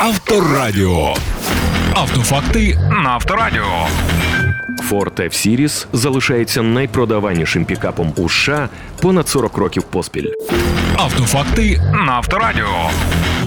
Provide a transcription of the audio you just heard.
Авторадіо. Автофакти на Авторадіо. Ford F-Series залишається найпродаванішим пікапом у США понад 40 років поспіль. Автофакти на Авторадіо.